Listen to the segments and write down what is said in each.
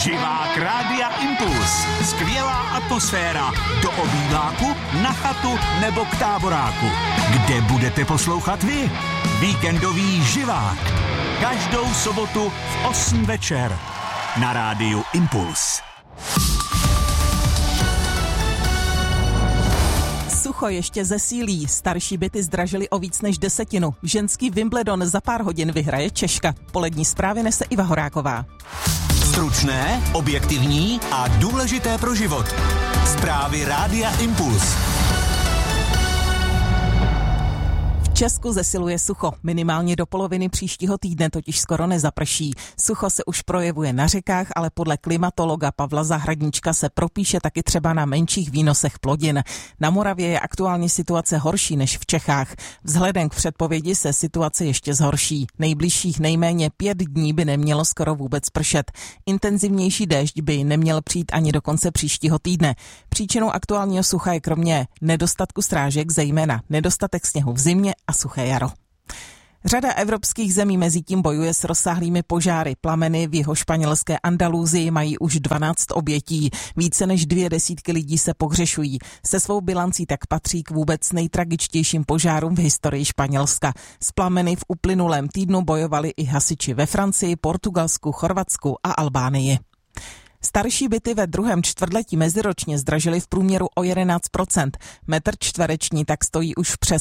Živák Rádia Impuls. Skvělá atmosféra. Do obýváku, na chatu nebo k táboráku. Kde budete poslouchat vy? Víkendový živák. Každou sobotu v 8 večer. Na Rádiu Impuls. Sucho ještě zesílí. Starší byty zdražily o víc než 10. Ženský Wimbledon za pár hodin vyhraje Češka. Polední zprávy nese Iva Horáková. Stručné, objektivní a důležité pro život. Zprávy Rádia Impuls. V Česku zesiluje sucho. Minimálně do poloviny příštího týdne totiž skoro nezaprší. Sucho se už projevuje na řekách, ale podle klimatologa Pavla Zahradníčka se propíše taky třeba na menších výnosech plodin. Na Moravě je aktuálně situace horší než v Čechách. Vzhledem k předpovědi se situace ještě zhorší. Nejbližších nejméně 5 dní by nemělo skoro vůbec pršet. Intenzivnější déšť by neměl přijít ani do konce příštího týdne. Příčinou aktuálního sucha je kromě nedostatku srážek zejména nedostatek sněhu v zimě a suché jaro. Řada evropských zemí mezitím bojuje s rozsáhlými požáry. Plameny v jihošpanělské Andalúzii mají už 12 obětí. Více než 200 lidí se pohřešují. Se svou bilancí tak patří k vůbec nejtragičtějším požárům v historii Španělska. S plameny v uplynulém týdnu bojovali i hasiči ve Francii, Portugalsku, Chorvatsku a Albánii. Starší byty ve druhém čtvrtletí meziročně zdražily v průměru o 11%. Metr čtvereční tak stojí už přes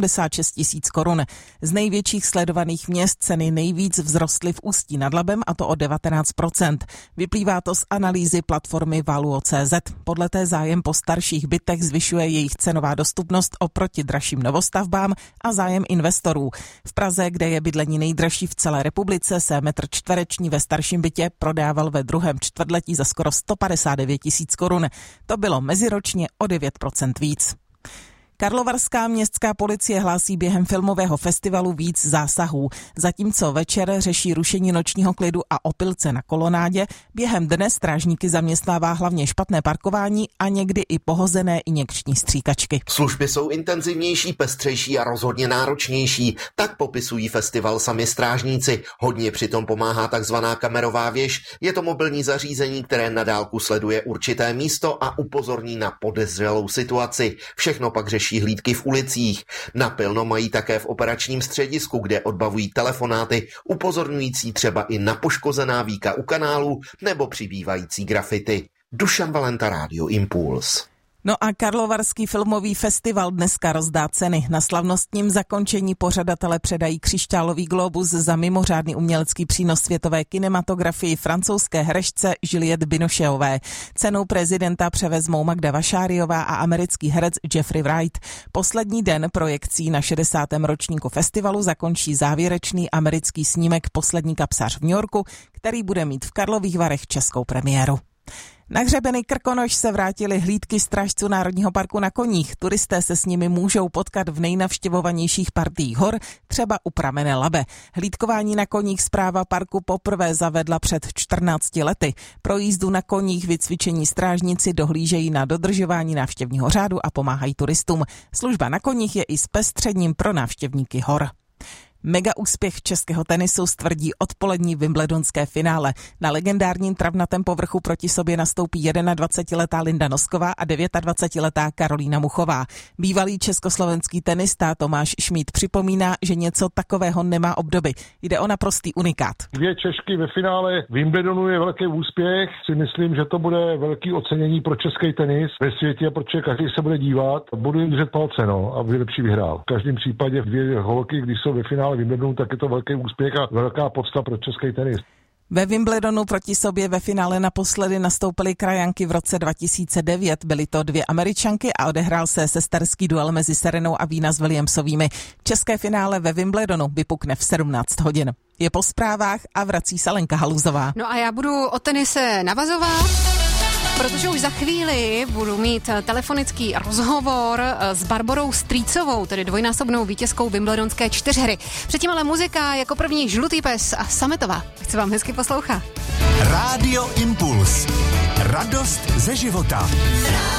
86 000 korun. Z největších sledovaných měst ceny nejvíc vzrostly v Ústí nad Labem, a to o 19%. Vyplývá to z analýzy platformy Valuo.cz. Podle té zájem po starších bytech zvyšuje jejich cenová dostupnost oproti dražším novostavbám a zájem investorů. V Praze, kde je bydlení nejdražší v celé republice, se metr čtvereční ve starším bytě prodával ve druhém čtvrtletí za skoro 159 000 korun. To bylo meziročně o 9% víc. Karlovarská městská policie hlásí během filmového festivalu víc zásahů. Zatímco večer řeší rušení nočního klidu a opilce na kolonádě, během dne strážníky zaměstnává hlavně špatné parkování a někdy i pohozené injekční stříkačky. Služby jsou intenzivnější, pestřejší a rozhodně náročnější. Tak popisují festival sami strážníci. Hodně přitom pomáhá takzvaná kamerová věž. Je to mobilní zařízení, které na dálku sleduje určité místo a upozorní na podezřelou situaci. Všechno pak řeší hlídky v ulicích. Napilno mají také v operačním středisku, kde odbavují telefonáty, upozorňující třeba i na poškozená víka u kanálu nebo přibývající grafity. Dušan Valenta, Rádio Impuls. No a Karlovarský filmový festival dneska rozdá ceny. Na slavnostním zakončení pořadatele předají křišťálový glóbus za mimořádný umělecký přínos světové kinematografii francouzské herečce Juliette Binocheové. Cenu prezidenta převezmou Magda Vašáriová a americký herec Jeffrey Wright. Poslední den projekcí na 60. ročníku festivalu zakončí závěrečný americký snímek Poslední kapsař v New Yorku, který bude mít v Karlových Varech českou premiéru. Na hřebeny Krkonoš se vrátily hlídky strážců Národního parku na koních. Turisté se s nimi můžou potkat v nejnavštěvovanějších partiích hor, třeba u pramene Labe. Hlídkování na koních správa parku poprvé zavedla před 14 lety. Pro jízdu na koních vycvičení strážníci dohlížejí na dodržování návštěvního řádu a pomáhají turistům. Služba na koních je i zpestřením pro návštěvníky hor. Mega úspěch českého tenisu stvrdí odpolední wimbledonské finále. Na legendárním travnatém povrchu proti sobě nastoupí 21letá Linda Nosková a 29letá Karolína Muchová. Bývalý československý tenista Tomáš Šmíd připomíná, že něco takového nemá obdoby. Jde o naprostý unikát. 2 Češky ve finále Wimbledonu je velký úspěch. Si myslím, že to bude velký ocenění pro český tenis ve světě, protože každý se bude dívat. Budu jim držet palce, aby lepší vyhrál. V každém případě 2 holky, když jsou ve finále Wimbledonu, tak je to velký úspěch a velká podsta pro český tenis. Ve Wimbledonu proti sobě ve finále naposledy nastoupily krajanky v roce 2009. Byly to 2 Američanky a odehrál se sesterský duel mezi Serenou a Venus Williamsovými. České finále ve Wimbledonu vypukne v 17 hodin. Je po zprávách a vrací se Lenka Haluzová. No a já budu o tenise navazovat, protože už za chvíli budu mít telefonický rozhovor s Barborou Strýcovou, tedy dvojnásobnou vítězkou wimbledonské 4hry. Předtím ale muzika, jako první Žlutý pes a Sametová. Chci vám hezky poslouchat. Rádio Impuls. Radost ze života.